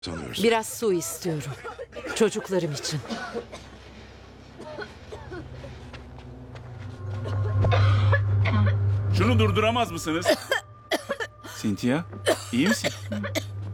sanıyorsun? Biraz su istiyorum. Çocuklarım için. Şunu durduramaz mısınız? Cynthia, iyi misin?